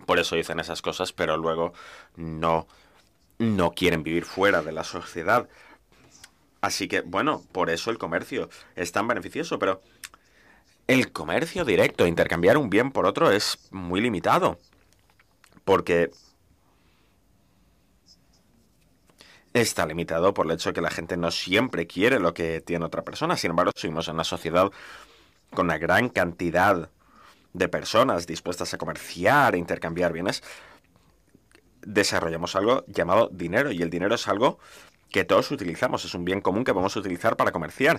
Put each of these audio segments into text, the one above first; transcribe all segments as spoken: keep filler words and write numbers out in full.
por eso dicen esas cosas, pero luego no, no quieren vivir fuera de la sociedad. Así que, bueno, por eso el comercio es tan beneficioso, pero el comercio directo, intercambiar un bien por otro, es muy limitado, porque está limitado por el hecho de que la gente no siempre quiere lo que tiene otra persona. Sin embargo, seguimos en una sociedad con una gran cantidad de personas dispuestas a comerciar e intercambiar bienes. Desarrollamos algo llamado dinero, y el dinero es algo que todos utilizamos, es un bien común que podemos utilizar para comerciar.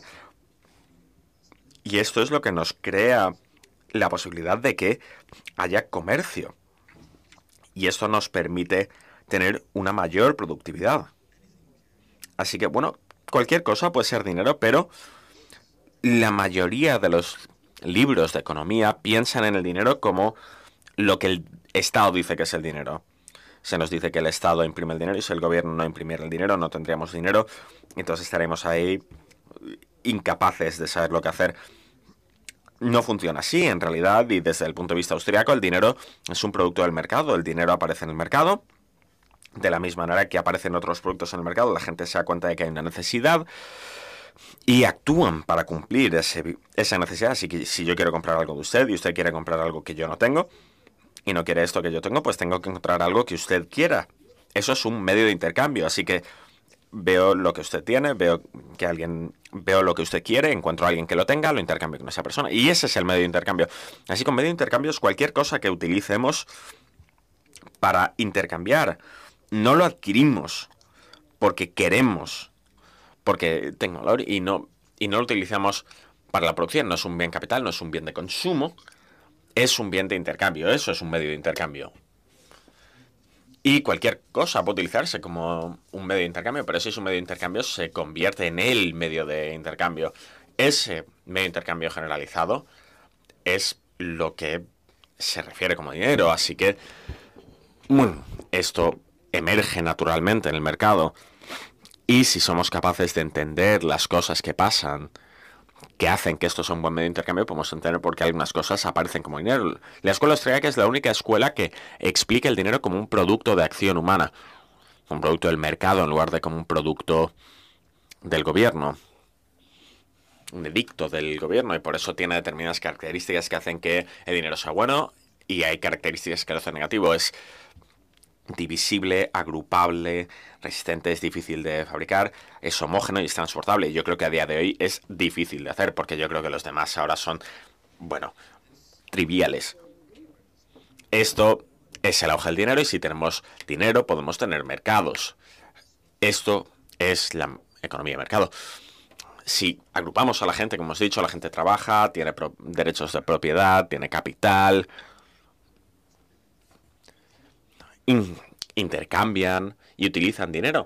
Y esto es lo que nos crea la posibilidad de que haya comercio. Y esto nos permite tener una mayor productividad. Así que, bueno, cualquier cosa puede ser dinero, pero la mayoría de los libros de economía piensan en el dinero como lo que el Estado dice que es el dinero. Se nos dice que el Estado imprime el dinero, y si el gobierno no imprimiera el dinero, no tendríamos dinero. Entonces estaremos ahí incapaces de saber lo que hacer. No funciona así, en realidad, y desde el punto de vista austriaco, el dinero es un producto del mercado. El dinero aparece en el mercado. De la misma manera que aparecen otros productos en el mercado, la gente se da cuenta de que hay una necesidad y actúan para cumplir ese, esa necesidad. Así que si yo quiero comprar algo de usted y usted quiere comprar algo que yo no tengo y no quiere esto que yo tengo, pues tengo que encontrar algo que usted quiera. Eso es un medio de intercambio. Así que veo lo que usted tiene, veo que alguien, veo lo que usted quiere, encuentro a alguien que lo tenga, lo intercambio con esa persona. Y ese es el medio de intercambio. Así que con medio de intercambio es cualquier cosa que utilicemos para intercambiar. No lo adquirimos porque queremos, porque tengo valor, y no, y no lo utilizamos para la producción. No es un bien capital, no es un bien de consumo, es un bien de intercambio. Eso es un medio de intercambio. Y cualquier cosa puede utilizarse como un medio de intercambio, pero si es un medio de intercambio, se convierte en el medio de intercambio. Ese medio de intercambio generalizado es lo que se refiere como dinero. Así que, bueno, esto emerge naturalmente en el mercado. Y si somos capaces de entender las cosas que pasan, que hacen que esto sea un buen medio de intercambio, podemos entender por qué algunas cosas aparecen como dinero. La escuela austríaca es la única escuela que explica el dinero como un producto de acción humana, un producto del mercado en lugar de como un producto del gobierno, un edicto del gobierno, y por eso tiene determinadas características que hacen que el dinero sea bueno, y hay características que lo hacen negativo. Es divisible, agrupable, resistente, es difícil de fabricar, es homógeno y es transportable. Y yo creo que a día de hoy es difícil de hacer, porque yo creo que los demás ahora son, bueno, triviales. Esto es el auge del dinero, y si tenemos dinero podemos tener mercados. Esto es la economía de mercado. Si agrupamos a la gente, como hemos dicho, la gente trabaja, tiene derechos de propiedad, tiene capital, in intercambian y utilizan dinero.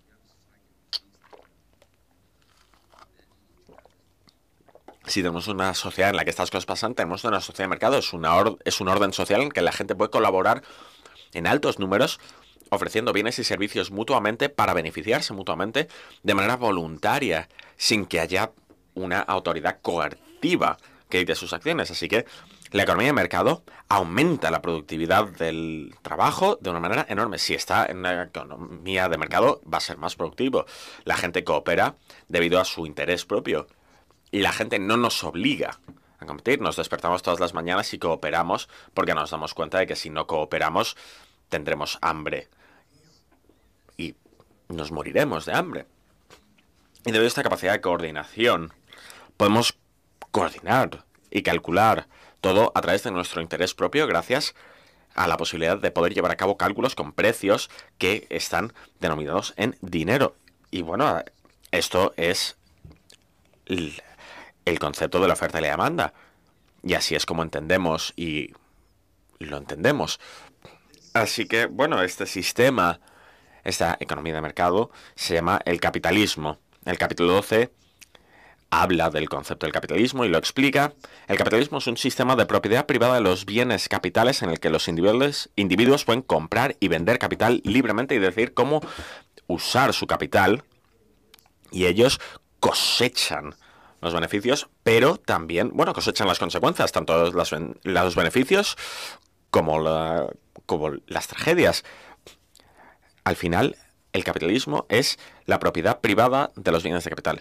Si tenemos una sociedad en la que estas cosas pasan, tenemos una sociedad de mercado. Es, una or es un orden social en que la gente puede colaborar en altos números, ofreciendo bienes y servicios mutuamente para beneficiarse mutuamente de manera voluntaria, sin que haya una autoridad coerciva que dicte sus acciones. Así que la economía de mercado aumenta la productividad del trabajo de una manera enorme. Si está en una economía de mercado, va a ser más productivo. La gente coopera debido a su interés propio. Y la gente no nos obliga a competir. Nos despertamos todas las mañanas y cooperamos porque nos damos cuenta de que si no cooperamos tendremos hambre y nos moriremos de hambre. Y debido a esta capacidad de coordinación, podemos coordinar y calcular todo a través de nuestro interés propio, gracias a la posibilidad de poder llevar a cabo cálculos con precios que están denominados en dinero. Y bueno, esto es el, el concepto de la oferta y la demanda. Y así es como entendemos y lo entendemos. Así que, bueno, este sistema, esta economía de mercado, se llama el capitalismo. El capítulo doce habla del concepto del capitalismo y lo explica. El capitalismo es un sistema de propiedad privada de los bienes capitales en el que los individuos, individuos pueden comprar y vender capital libremente y decidir cómo usar su capital, y ellos cosechan los beneficios, pero también, bueno, cosechan las consecuencias, tanto las, los beneficios como la como las tragedias. Al final, el capitalismo es la propiedad privada de los bienes de capital.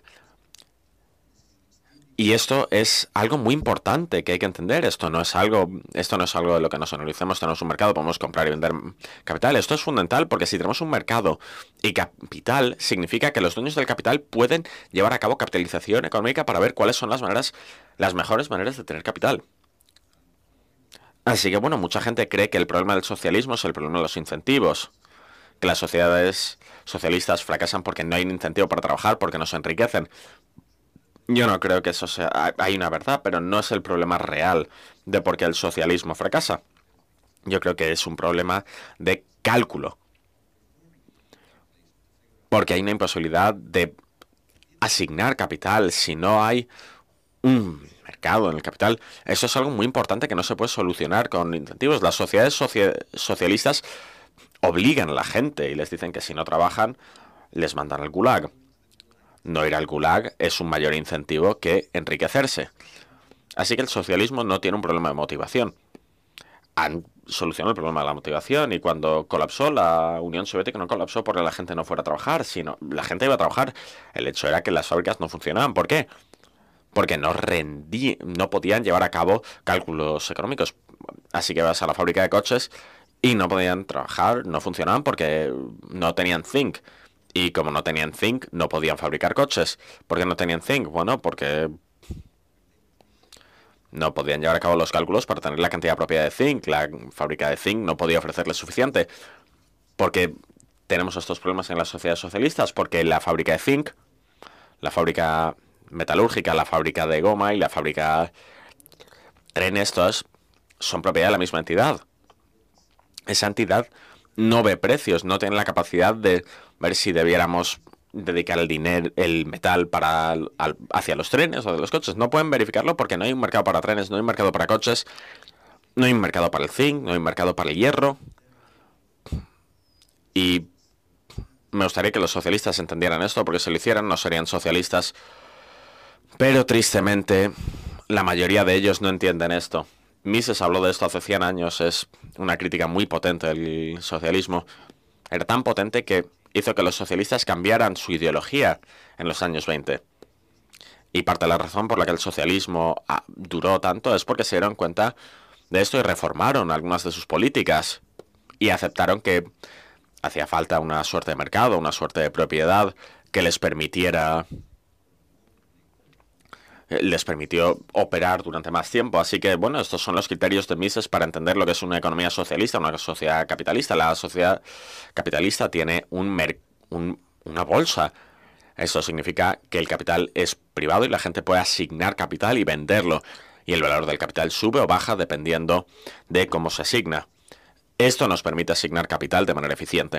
Y esto es algo muy importante que hay que entender. Esto no es algo, esto no es algo de lo que nos analicemos. Esto no es un mercado, podemos comprar y vender capital. Esto es fundamental porque si tenemos un mercado y capital, significa que los dueños del capital pueden llevar a cabo capitalización económica para ver cuáles son las maneras, las mejores maneras de tener capital. Así que bueno, mucha gente cree que el problema del socialismo es el problema de los incentivos. Que las sociedades socialistas fracasan porque no hay un incentivo para trabajar, porque no se enriquecen. Yo no creo que eso sea... Hay una verdad, pero no es el problema real de por qué el socialismo fracasa. Yo creo que es un problema de cálculo. Porque hay una imposibilidad de asignar capital si no hay un mercado en el capital. Eso es algo muy importante que no se puede solucionar con incentivos. Las sociedades socia socialistas obligan a la gente y les dicen que si no trabajan, les mandan al gulag. No ir al gulag es un mayor incentivo que enriquecerse. Así que el socialismo no tiene un problema de motivación. Han solucionado el problema de la motivación y cuando colapsó la Unión Soviética no colapsó porque la gente no fuera a trabajar, sino la gente iba a trabajar. El hecho era que las fábricas no funcionaban. ¿Por qué? Porque no rendí, no podían llevar a cabo cálculos económicos. Así que vas a la fábrica de coches y no podían trabajar, no funcionaban porque no tenían zinc. Y como no tenían zinc, no podían fabricar coches. ¿Por qué no tenían zinc? Bueno, porque no podían llevar a cabo los cálculos para tener la cantidad propia de zinc. La fábrica de zinc no podía ofrecerles suficiente. Porque tenemos estos problemas en las sociedades socialistas. Porque la fábrica de zinc, la fábrica metalúrgica, la fábrica de goma y la fábrica de trenes, todas son propiedad de la misma entidad. Esa entidad no ve precios, no tiene la capacidad de ver si debiéramos dedicar el dinero, el metal para al, hacia los trenes o de los coches. No pueden verificarlo porque no hay un mercado para trenes, no hay un mercado para coches, no hay un mercado para el zinc, no hay un mercado para el hierro. Y me gustaría que los socialistas entendieran esto, porque si lo hicieran no serían socialistas. Pero tristemente, la mayoría de ellos no entienden esto. Mises habló de esto hace cien años, es una crítica muy potente del socialismo. Era tan potente que hizo que los socialistas cambiaran su ideología en los años veinte. Y parte de la razón por la que el socialismo ah, duró tanto es porque se dieron cuenta de esto y reformaron algunas de sus políticas. Y aceptaron que hacía falta una suerte de mercado, una suerte de propiedad que les permitiera... les permitió operar durante más tiempo. Así que, bueno, estos son los criterios de Mises para entender lo que es una economía socialista, una sociedad capitalista. La sociedad capitalista tiene un mer un, una bolsa. Eso significa que el capital es privado y la gente puede asignar capital y venderlo. Y el valor del capital sube o baja dependiendo de cómo se asigna. Esto nos permite asignar capital de manera eficiente.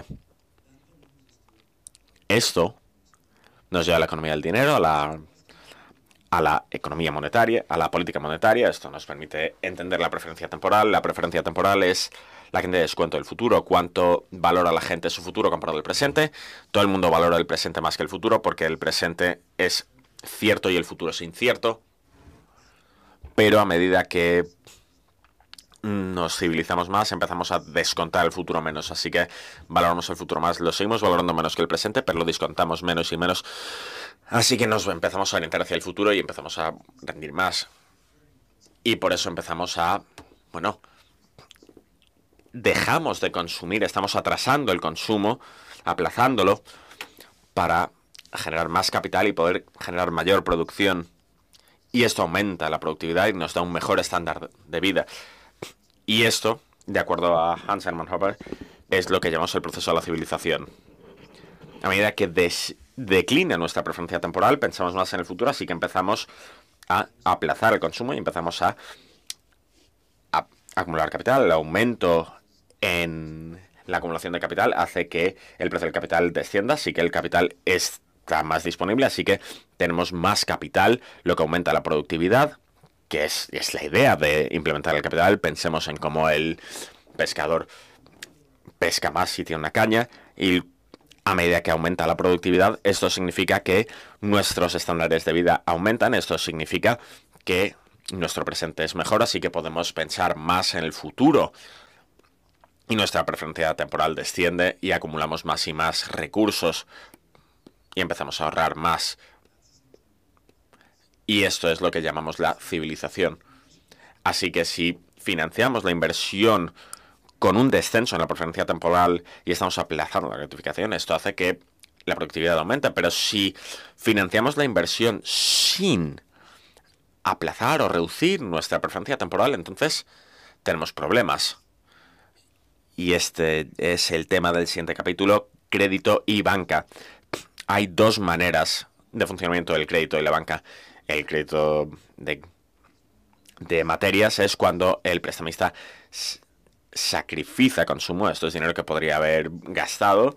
Esto nos lleva a la economía del dinero, a la... a la economía monetaria, a la política monetaria. Esto nos permite entender la preferencia temporal. La preferencia temporal es la gente descuento del futuro. Cuánto valora la gente su futuro comparado al presente. Todo el mundo valora el presente más que el futuro porque el presente es cierto y el futuro es incierto. Pero a medida que nos civilizamos más, empezamos a descontar el futuro menos. Así que valoramos el futuro más. Lo seguimos valorando menos que el presente, pero lo descontamos menos y menos. Así que nos empezamos a orientar hacia el futuro y empezamos a rendir más. Y por eso empezamos a, bueno, dejamos de consumir, estamos atrasando el consumo, aplazándolo, para generar más capital y poder generar mayor producción. Y esto aumenta la productividad y nos da un mejor estándar de vida. Y esto, de acuerdo a Hans Hermann Hoppe, es lo que llamamos el proceso de la civilización. A medida que des declina nuestra preferencia temporal, pensamos más en el futuro, así que empezamos a aplazar el consumo y empezamos a, a acumular capital. El aumento en la acumulación de capital hace que el precio del capital descienda, así que el capital está más disponible, así que tenemos más capital, lo que aumenta la productividad, que es, es la idea de implementar el capital. Pensemos en cómo el pescador pesca más si tiene una caña, y a medida que aumenta la productividad, esto significa que nuestros estándares de vida aumentan. Esto significa que nuestro presente es mejor, así que podemos pensar más en el futuro. y nuestra preferencia temporal desciende y acumulamos más y más recursos y empezamos a ahorrar más. Y esto es lo que llamamos la civilización. Así que si financiamos la inversión con un descenso en la preferencia temporal y estamos aplazando la gratificación, esto hace que la productividad aumente. Pero si financiamos la inversión sin aplazar o reducir nuestra preferencia temporal, entonces tenemos problemas. Y este es el tema del siguiente capítulo, crédito y banca. Hay dos maneras de funcionamiento del crédito y la banca. El crédito de, de materias es cuando el prestamista sacrifica consumo, esto es dinero que podría haber gastado,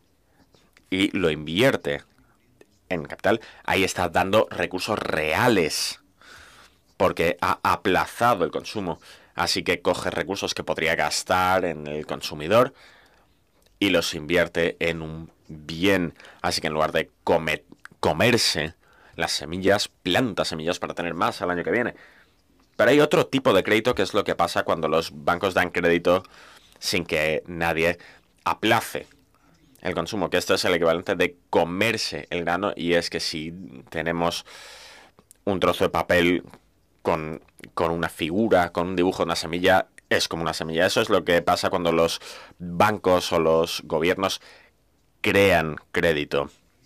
y lo invierte en capital. Ahí está dando recursos reales porque ha aplazado el consumo. Así que coge recursos que podría gastar en el consumidor y los invierte en un bien. Así que en lugar de comer, comerse las semillas, planta semillas para tener más al año que viene. Pero hay otro tipo de crédito que es lo que pasa cuando los bancos dan crédito sin que nadie aplace el consumo, que esto es el equivalente de comerse el grano, y es que si tenemos un trozo de papel con, con una figura, con un dibujo de una semilla, es como una semilla. Eso es lo que pasa cuando los bancos o los gobiernos crean crédito.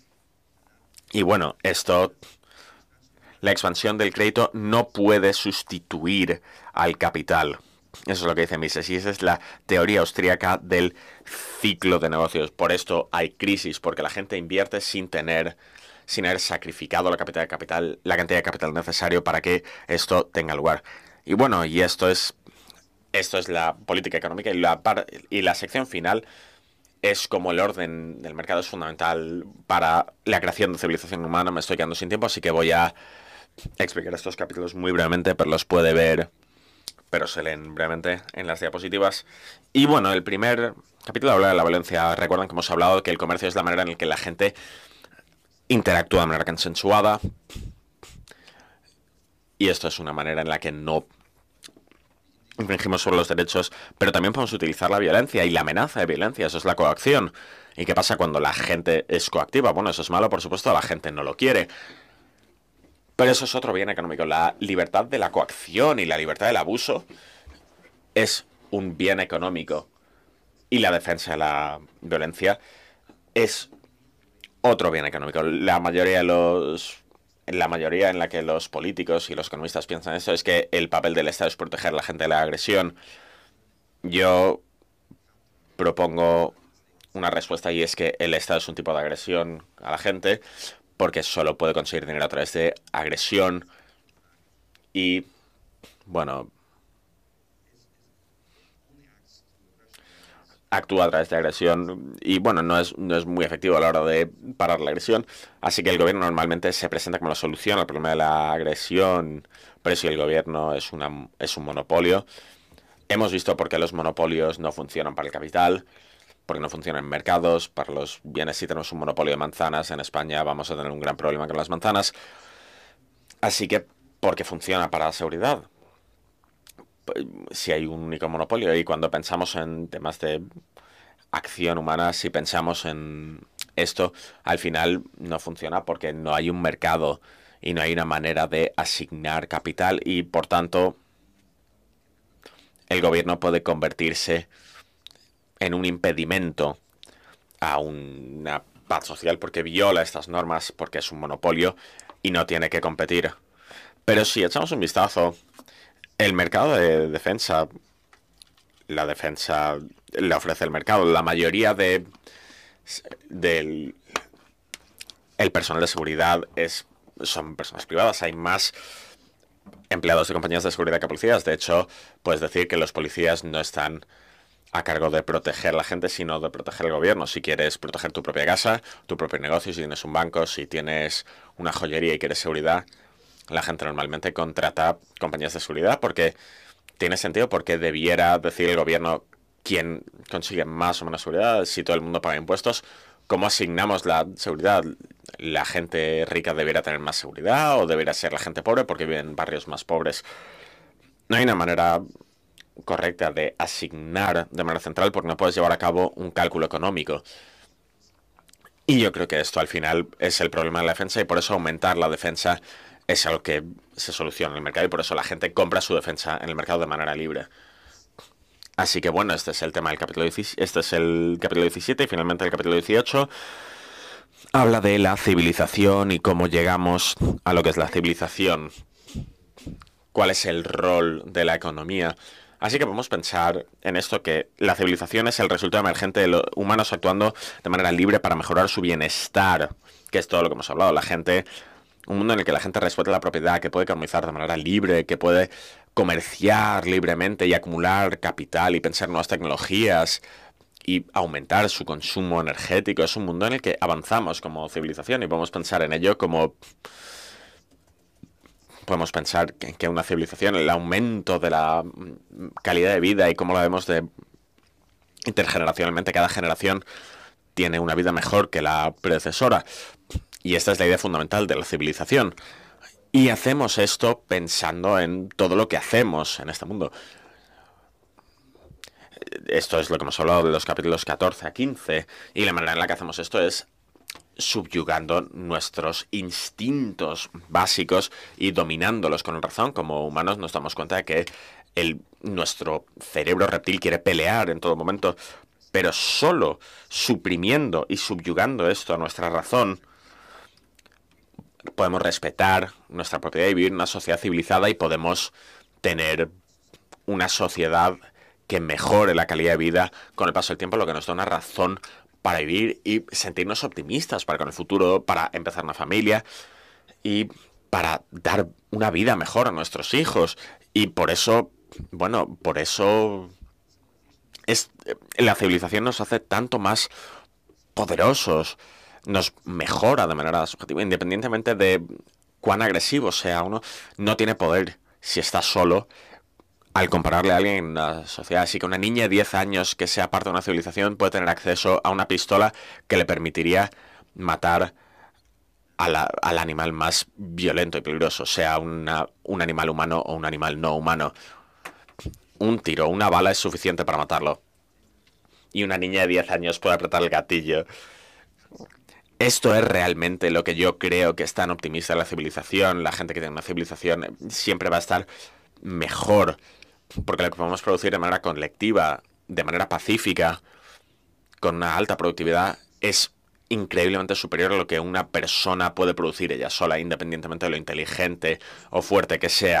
Y bueno, esto, la expansión del crédito no puede sustituir al capital. Eso es lo que dice Mises, y esa es la teoría austríaca del ciclo de negocios. Por esto hay crisis, porque la gente invierte sin tener, sin haber sacrificado la cantidad de capital, la cantidad de capital necesario para que esto tenga lugar. Y bueno, y esto es, esto es la política económica, y la, y la sección final es como el orden del mercado es fundamental para la creación de civilización humana. Me estoy quedando sin tiempo, así que voy a explicar estos capítulos muy brevemente, pero los puede ver, pero se leen brevemente en las diapositivas. Y bueno, el primer capítulo habla de la violencia. Recuerdan que hemos hablado que el comercio es la manera en la que la gente interactúa de manera consensuada, y esto es una manera en la que no infringimos sobre los derechos, pero también podemos utilizar la violencia y la amenaza de violencia. Eso es la coacción. ¿Y qué pasa cuando la gente es coactiva? Bueno, eso es malo, por supuesto, la gente no lo quiere. Pero eso es otro bien económico. La libertad de la coacción y la libertad del abuso es un bien económico. Y la defensa de la violencia es otro bien económico. La mayoría de los... La mayoría en la que los políticos y los economistas piensan esto es que el papel del Estado es proteger a la gente de la agresión. Yo propongo una respuesta, y es que el Estado es un tipo de agresión a la gente porque solo puede conseguir dinero a través de agresión y, bueno, actúa a través de agresión y, bueno, no es, no es muy efectivo a la hora de parar la agresión. Así que el gobierno normalmente se presenta como la solución al problema de la agresión, pero si el gobierno es, una, es un monopolio, hemos visto por qué los monopolios no funcionan para el capital, porque no funcionan en mercados. Para los bienes, si tenemos un monopolio de manzanas en España, vamos a tener un gran problema con las manzanas. Así que, porque funciona para la seguridad. Si hay un único monopolio, y cuando pensamos en temas de acción humana, si pensamos en esto, al final no funciona porque no hay un mercado y no hay una manera de asignar capital, y por tanto el gobierno puede convertirse en un impedimento a una paz social porque viola estas normas, porque es un monopolio y no tiene que competir. Pero si echamos un vistazo, el mercado de defensa, la defensa le ofrece el mercado. La mayoría de del el personal de seguridad es son personas privadas. Hay más empleados de compañías de seguridad que policías. De hecho, puedes decir que los policías no están a cargo de proteger a la gente, sino de proteger al gobierno. Si quieres proteger tu propia casa, tu propio negocio, si tienes un banco, si tienes una joyería y quieres seguridad, la gente normalmente contrata compañías de seguridad porque tiene sentido, porque debiera decir el gobierno quién consigue más o menos seguridad. Si todo el mundo paga impuestos, ¿cómo asignamos la seguridad? ¿La gente rica debería tener más seguridad o debería ser la gente pobre porque vive en barrios más pobres? No hay una manera correcta de asignar de manera central porque no puedes llevar a cabo un cálculo económico. Y yo creo que esto al final es el problema de la defensa y por eso aumentar la defensa es algo que se soluciona en el mercado y por eso la gente compra su defensa en el mercado de manera libre. Así que bueno, este es el tema del capítulo diecisiete, este es el capítulo diecisiete y finalmente el capítulo dieciocho habla de la civilización y cómo llegamos a lo que es la civilización. ¿Cuál es el rol de la economía? Así que podemos pensar en esto que la civilización es el resultado emergente de los humanos actuando de manera libre para mejorar su bienestar, que es todo lo que hemos hablado. La gente, un mundo en el que la gente respeta la propiedad, que puede economizar de manera libre, que puede comerciar libremente y acumular capital y pensar en nuevas tecnologías y aumentar su consumo energético. Es un mundo en el que avanzamos como civilización y podemos pensar en ello como... Podemos pensar que, que una civilización, el aumento de la calidad de vida y cómo la vemos de intergeneracionalmente, cada generación tiene una vida mejor que la predecesora. Y esta es la idea fundamental de la civilización. Y hacemos esto pensando en todo lo que hacemos en este mundo. Esto es lo que hemos hablado de los capítulos catorce a quince. Y la manera en la que hacemos esto es subyugando nuestros instintos básicos y dominándolos con razón. Como humanos nos damos cuenta de que el, nuestro cerebro reptil quiere pelear en todo momento, pero solo suprimiendo y subyugando esto a nuestra razón podemos respetar nuestra propiedad y vivir en una sociedad civilizada y podemos tener una sociedad que mejore la calidad de vida con el paso del tiempo, lo que nos da una razón para vivir y sentirnos optimistas para con el futuro, para empezar una familia y para dar una vida mejor a nuestros hijos. Y por eso, bueno, por eso es, la civilización nos hace tanto más poderosos, nos mejora de manera subjetiva, independientemente de cuán agresivo sea uno, no tiene poder si está solo al compararle a alguien en la sociedad. Así que una niña de diez años que sea parte de una civilización puede tener acceso a una pistola que le permitiría matar a la, al animal más violento y peligroso, sea una, un animal humano o un animal no humano. Un tiro, una bala es suficiente para matarlo. Y una niña de diez años puede apretar el gatillo. Esto es realmente lo que yo creo que es tan optimista la civilización. La gente que tiene una civilización siempre va a estar mejor, porque lo que podemos producir de manera colectiva, de manera pacífica, con una alta productividad, es increíblemente superior a lo que una persona puede producir ella sola, independientemente de lo inteligente o fuerte que sea.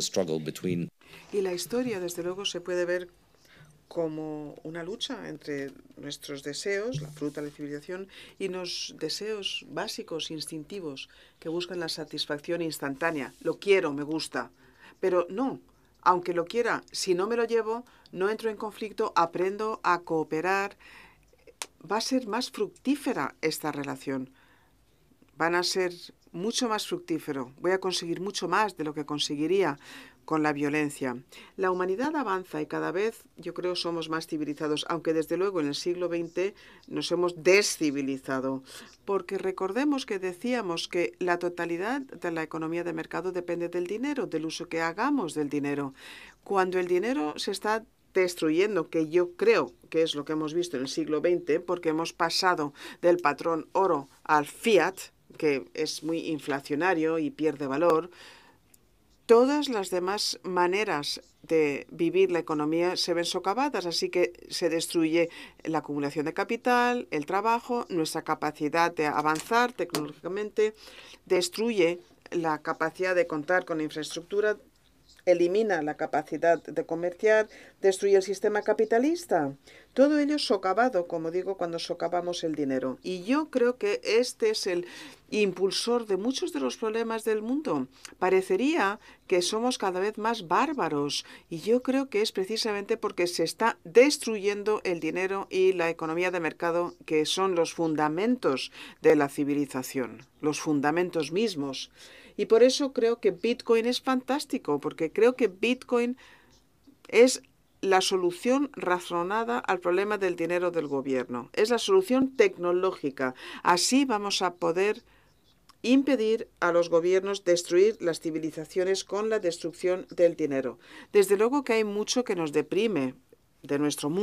Y la historia, desde luego, se puede ver como una lucha entre nuestros deseos, la fruta de la civilización, y los deseos básicos, instintivos, que buscan la satisfacción instantánea. Lo quiero, me gusta. Pero no, aunque lo quiera, si no me lo llevo, no entro en conflicto, aprendo a cooperar. Va a ser más fructífera esta relación. Van a ser mucho más fructífero. Voy a conseguir mucho más de lo que conseguiría con la violencia. La humanidad avanza y cada vez, yo creo, somos más civilizados, aunque desde luego en el siglo veinte nos hemos descivilizado, porque recordemos que decíamos que la totalidad de la economía de mercado depende del dinero, del uso que hagamos del dinero. Cuando el dinero se está destruyendo, que yo creo que es lo que hemos visto en el siglo veinte, porque hemos pasado del patrón oro al fiat, que es muy inflacionario y pierde valor, todas las demás maneras de vivir la economía se ven socavadas, así que se destruye la acumulación de capital, el trabajo, nuestra capacidad de avanzar tecnológicamente, destruye la capacidad de contar con infraestructura, elimina la capacidad de comerciar, destruye el sistema capitalista. Todo ello socavado, como digo, cuando socavamos el dinero. Y yo creo que este es el impulsor de muchos de los problemas del mundo. Parecería que somos cada vez más bárbaros y yo creo que es precisamente porque se está destruyendo el dinero y la economía de mercado, que son los fundamentos de la civilización, los fundamentos mismos. Y por eso creo que Bitcoin es fantástico, porque creo que Bitcoin es la solución razonada al problema del dinero del gobierno. Es la solución tecnológica. Así vamos a poder impedir a los gobiernos destruir las civilizaciones con la destrucción del dinero. Desde luego que hay mucho que nos deprime de nuestro mundo.